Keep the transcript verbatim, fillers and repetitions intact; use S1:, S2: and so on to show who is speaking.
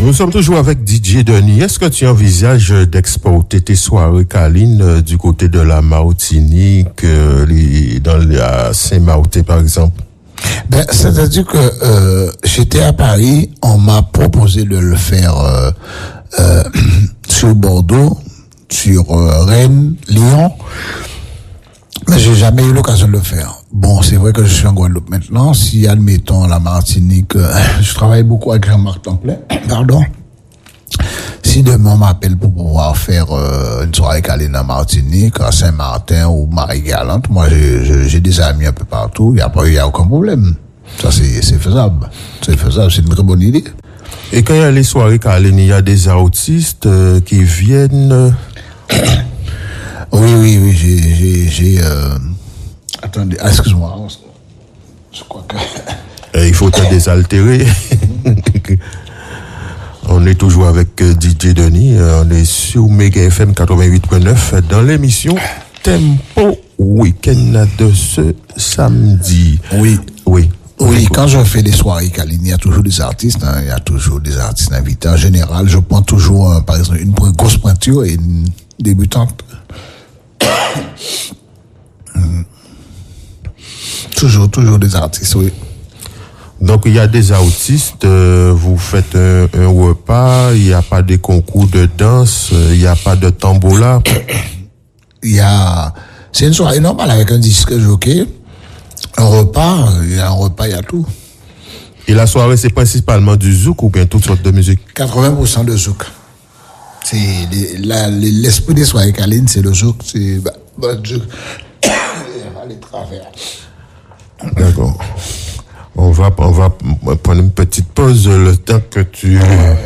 S1: Nous sommes toujours avec D J Denis. Est-ce que tu envisages d'exporter tes soirées câlines euh, du côté de la Martinique, euh, les, dans la Saint-Martin par exemple?
S2: Ben, c'est-à-dire que euh, j'étais à Paris, on m'a proposé de le faire euh, euh, sur Bordeaux, sur euh, Rennes, Lyon, mais j'ai jamais eu l'occasion de le faire. Bon, c'est vrai que je suis en Guadeloupe maintenant. Si, admettons, la Martinique, euh, je travaille beaucoup avec Jean-Marc Templin, pardon. Si demain on m'appelle pour pouvoir faire euh, une soirée câline en Martinique, à Saint-Martin ou Marie-Galante, moi j'ai, j'ai, j'ai des amis un peu partout, il n'y a pas, il y a aucun problème. Ça c'est, c'est faisable. C'est faisable, c'est une très bonne idée.
S1: Et quand il y a les soirées câlines, il y a des artistes euh, qui viennent.
S2: Oui, oui, oui, j'ai, j'ai, j'ai, euh... attendez, ah, excuse-moi, je crois que...
S1: Et il faut te désaltérer. On est toujours avec euh, D J Denis, euh, on est sur Mega F M quatre-vingt-huit point neuf dans l'émission Tempo Week-end de ce samedi.
S2: Oui.
S1: Oui.
S2: Oui, quand je fais des soirées câlines, il y a toujours des artistes, hein, il y a toujours des artistes invités. En général, je prends toujours, euh, par exemple, une grosse pointure et une débutante. Toujours, toujours des artistes, oui.
S1: Donc, il y a des artistes, euh, vous faites un, un repas, il n'y a pas de concours de danse, il n'y a pas de tambola.
S2: Il y a, c'est une soirée normale avec un disque jockey, un repas, il y a un repas, il y a tout.
S1: Et la soirée, c'est principalement du zouk ou bien toutes sortes de musique?
S2: quatre-vingts pour cent de zouk. C'est les, la, l'esprit des soirées câlines, c'est le zouk, c'est, bah, bah, zouk. Les travers.
S1: D'accord. On va, on va prendre une petite pause le temps que tu